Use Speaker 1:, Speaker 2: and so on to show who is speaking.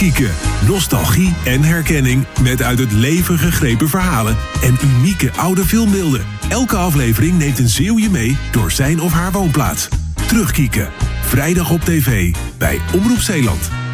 Speaker 1: Terugkieken. Nostalgie en herkenning met uit het leven gegrepen verhalen en unieke oude filmbeelden. Elke aflevering neemt een Zeeuw je mee door zijn of haar woonplaats. Terugkieken. Vrijdag op tv bij Omroep Zeeland.